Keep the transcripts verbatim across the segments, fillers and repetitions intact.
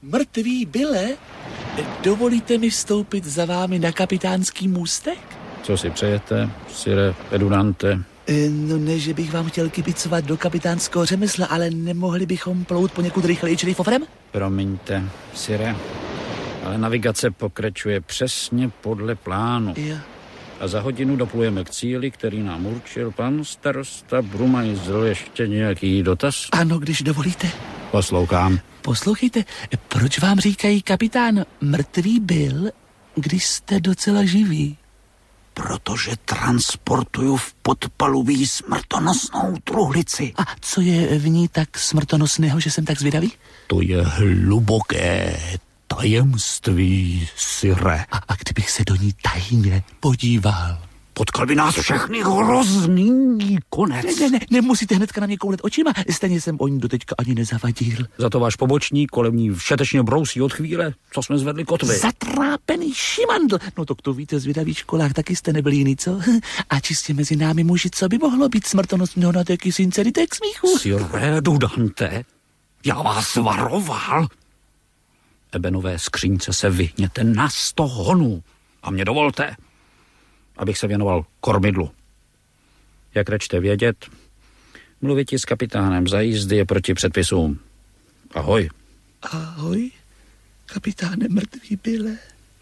Mrtvý Bille, dovolíte mi vstoupit za vámi na kapitánský můstek? Co si přejete, sire Edunante? E, no ne, že bych vám chtěl kibicovat do kapitánského řemesla, ale nemohli bychom plout poněkud rychleji črýfofrem? Promiňte, sire, ale navigace pokračuje přesně podle plánu. Jo. A za hodinu doplujeme k cíli, který nám určil pan starosta Brumajzl. Ještě nějaký dotaz? Ano, když dovolíte. Poslouchám. Poslouchejte, proč vám říkají kapitán Mrtvý Bill, když jste docela živí? Protože transportuju v podpalubí smrtonosnou truhlici. A co je v ní tak smrtonosného, že jsem tak zvědavý? To je hluboké tajemství, sire. A, a kdybych se do ní tajně podíval? Potkal by nás všechny hrozný konec. Ne, ne, ne, nemusíte hnedka na mě koulet očima, stejně jsem o ní doteďka ani nezavadil. Za to váš pobočník kolem ní všetečně brousí od chvíle, co jsme zvedli kotvy. Zatrápený šimandl. No to to víte, zvědavý školách taky jste nebyli jiný, co? A čistě mezi námi muži, co by mohlo být smrtonosného na taky sincerity k smíchu? Sire Edunante, já vás varoval. Ebenové skřínce se vyhněte na sto honů a mě dovolte, abych se věnoval kormidlu. Jak rečte vědět, mluvit s kapitánem za jízdy je proti předpisům. Ahoj. Ahoj, kapitáne Mrtvý Bille.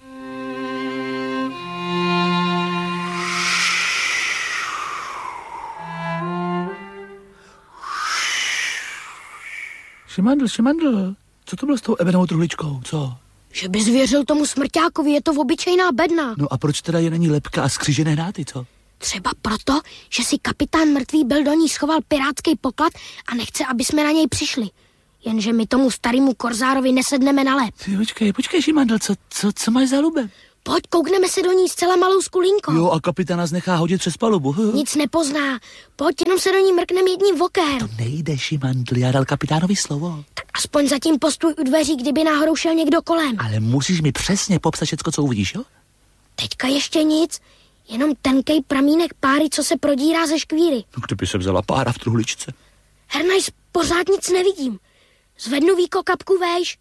Šimandl, šimandl, co to bylo s tou ebenovou truhličkou, co? Že bys věřil tomu smrťákovi, je to obyčejná bedna. No a proč teda je není lepka a skřížené hnáty, co? Třeba proto, že si kapitán Mrtvý Bill do ní schoval pirátský poklad a nechce, aby jsme na něj přišli. Jenže my tomu starému korzárovi nesedneme na lep. Ty, počkej, počkej, Šimandl, co, co, co máš za lubem? Pojď, koukneme se do ní zcela malou skulínkou. Jo, a kapitán nás nechá hodit přes palubu. Nic nepozná. Pojď, jenom se do ní mrknem jedním okem. To nejde, Šimandl, já dal kapitánovi slovo. Tak aspoň zatím postůj u dveří, kdyby náhodou šel někdo kolem. Ale musíš mi přesně popsat všecko, co uvidíš, jo? Teďka ještě nic, jenom tenkej pramínek páry, co se prodírá ze škvíry. No, kdyby se vzala pára v truhličce. Hernajs, pořád nic nevidím. Zvednu víko kapku vejš.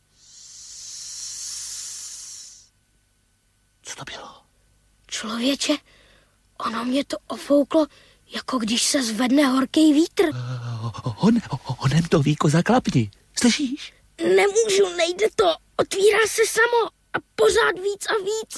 Co to bylo? Člověče, ono mě to ofouklo, jako když se zvedne horký vítr. Uh, hon, honem to víko zaklapni. Slyšíš? Nemůžu, nejde to. Otvírá se samo a pořád víc a víc.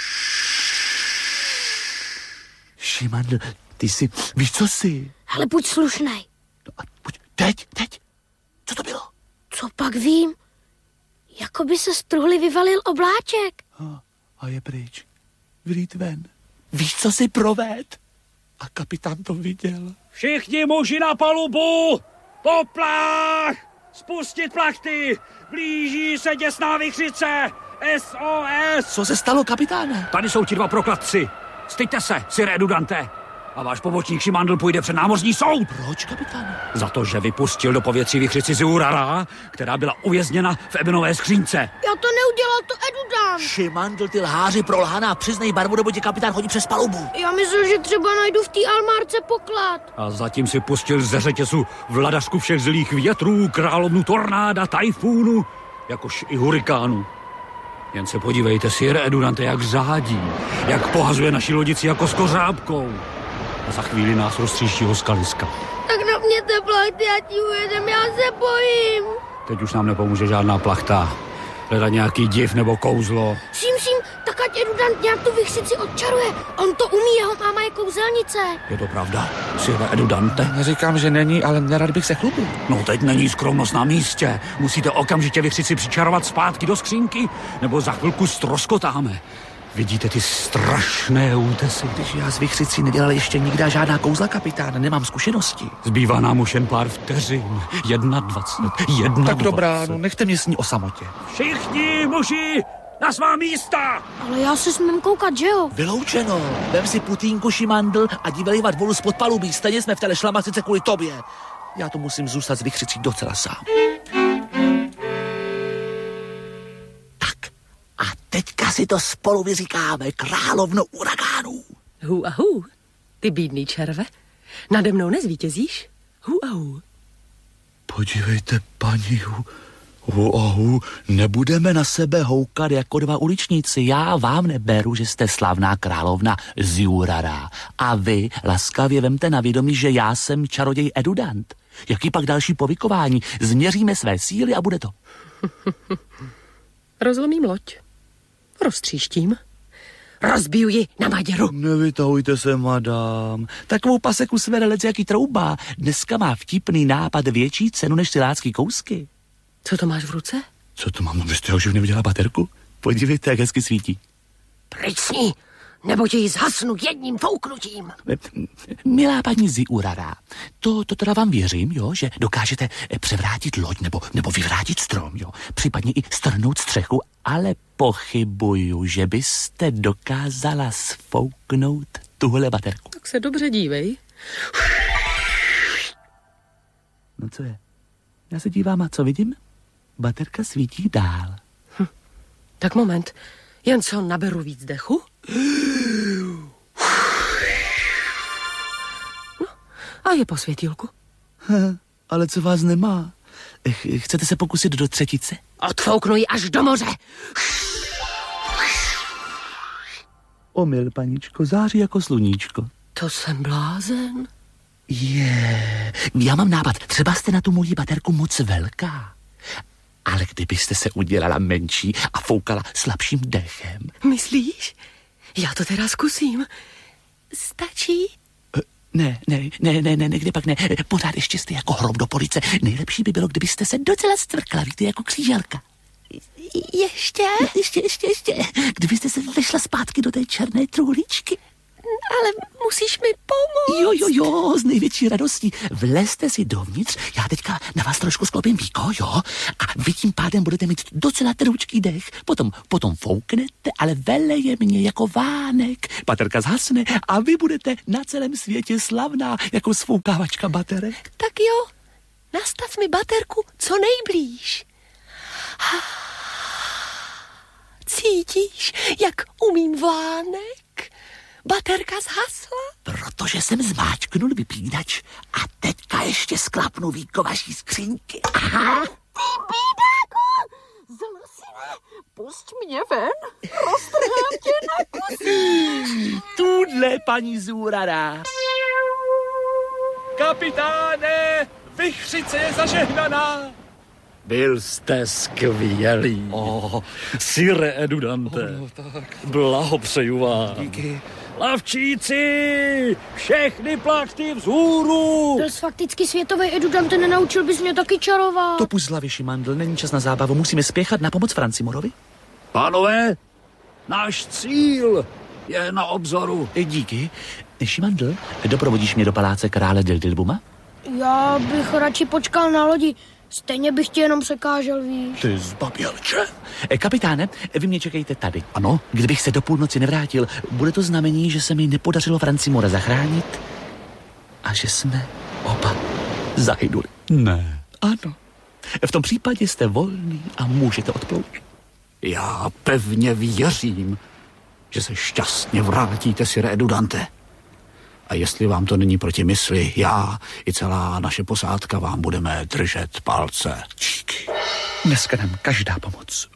Šimandl, ty jsi, víš co jsi? Ale buď slušnej. No a buď, teď, teď. Co to bylo? Co pak vím? Jako by se z truhly vyvalil obláček. A, a je pryč. Vylít ven. Víš, co jsi proved? A kapitán to viděl. Všichni muži na palubu! Poplach! Spustit plachty! Blíží se děsná vichřice! S O S! Co se stalo, kapitáne? Tady jsou ti dva prokladci. Styďte se, sire Edunante. A váš pobočník Šimandl půjde před námořní soud. Proč, kapitáne? Za to, že vypustil do povětří vichřici Ziurara, která byla uvězněna v ebenové skřínce. Já to neudělal, to Edudan. Šimandl, ty lháři prolhaná, přiznej barvu, nebo tě kapitán hodí přes palubu. Já myslel, že třeba najdu v té almárce poklad. A zatím si pustil ze řetězu vladařku všech zlých větrů, královnu tornáda, tajfúnu, jakož i hurikánu. Jen se podívejte, sire Edunante, jak řádí, jak pohazuje naši lodici jako s kořápkou. A za chvíli nás roztříští ho skaliska. Tak na mě te plachty, já ti ujedem, já se bojím. Teď už nám nepomůže žádná plachta. Hledat nějaký div nebo kouzlo. Ším, ším, tak ať Edudant nějak tu vichřici odčaruje. On to umí, jeho máma je kouzelnice. Je to pravda, sire Edunante? Neříkám, že není, ale nerad bych se chlubil. No teď není skromnost na místě. Musíte okamžitě vichřici přičarovat zpátky do skřínky, nebo za chvilku ztroskotáme. Vidíte ty strašné útesy? Když já s vichřicí nedělal ještě nikdy žádná kouzla, kapitán, nemám zkušenosti. Zbývá nám už jen pár vteřin. Jedna dvacet, jedna Tak dvacet. dobrá, no nechte mě s ní o samotě. Všichni muži na svá místa! Ale já se smím koukat, že jo? Vyloučeno. Vem si putínku, Šimandl, a dívejvat volu spod palubí. Stejně jsme v té šlamacice kvůli tobě. Já to musím zůstat s vichřicí docela sám. A teďka si to spolu vyříkáme, královno uragánů. Hu a hu, ty bídný červe, nade mnou nezvítězíš? Hu a hu. Podívejte, paní, Hu, ahu, nebudeme na sebe houkat jako dva uličníci. Já vám neberu, že jste slavná královna Ziurara. A vy laskavě vemte na vědomí, že já jsem čaroděj Edudant. Jaký pak další povykování? Změříme své síly a bude to. Rozlomím loď. Roztříštím. Rozbiju ji na Maděru. Nevytahujte se, madam. Takovou paseku sverelec, jaký trouba. Dneska má vtipný nápad větší cenu než silácký kousky. Co to máš v ruce? Co to mám? No, vy jste už neviděla baterku? Podívejte, jak hezky svítí. Pryč s ní, nebo tě ji zhasnu jedním fouknutím. Milá paní Ziurara, to, to teda vám věřím, jo, že dokážete převrátit loď nebo, nebo vyvrátit strom, jo, případně i strhnout střechu, ale pochybuju, že byste dokázala sfouknout tuhle baterku. Tak se dobře dívej. No co je? Já se dívám a co vidím? Baterka svítí dál. Hm. Tak moment, jen co naberu víc dechu. No, a je po světýlku. Ha, ale co vás nemá? Ch- chcete se pokusit do třetice? Odfouknu ji až do moře. Omyl, paničko, září jako sluníčko. To jsem blázen. Je, yeah. Já mám nápad, třeba jste na tu moji baterku moc velká. Ale kdybyste se udělala menší a foukala slabším dechem. Myslíš? Já to teda zkusím. Stačí? Ne, ne, ne, ne, ne, ne, kde pak ne. Pořád ještě jste jako hrob do police. Nejlepší by bylo, kdybyste se docela stvrkla, víte, jako kříželka. Ještě? No, ještě, ještě, ještě. Kdybyste se vešla zpátky do té černé truhličky. Ale musíš mi pomoct. Jo, jo, jo, s největší radostí. Vlezte si dovnitř, já teďka na vás trošku sklopím víko, jo? A vy tím pádem budete mít docela trhučký dech. Potom, potom fouknete, ale veleje mě jako vánek. Baterka zhasne a vy budete na celém světě slavná jako sfoukávačka baterek. Tak jo, nastav mi baterku co nejblíž. Cítíš, jak umím vánek? Baterka zhasla? Protože jsem zmáčknul vypínač a teďka ještě sklapnu víko vaší skřínky. Aha. Ty bídáku! Zlasine, pusť mě ven, roztrhám tě na kusy. Tudle, paní Zurara. Kapitáne, vichřice je zažehnaná. Byl jste skvělý. Oh, Sire Edudante, no, tak. blahopřeju vám. Díky. Lavčíci, všechny plachty vzhůru. Byl fakticky světový Edudante, nenaučil bys mě taky čarovat. To puść z hlavy, Šimandl, není čas na zábavu, musíme spěchat na pomoc Francimorovi. Pánové, náš cíl je na obzoru. Díky. Šimandl, doprovodíš mě do paláce krále Dildilbuma? Já bych radši počkal na lodi. Stejně bych tě jenom překážel, víš. Ty zbabělče. Kapitáne, vy mě čekejte tady. Ano, kdybych se do půlnoci nevrátil, bude to znamení, že se mi nepodařilo Francimora zachránit a že jsme oba zahynuli. Ne. Ano. V tom případě jste volný a můžete odplout. Já pevně věřím, že se šťastně vrátíte, Sire Edudante. A jestli vám to není proti mysli, já i celá naše posádka vám budeme držet palce. Díky. Dneska nám každá pomoc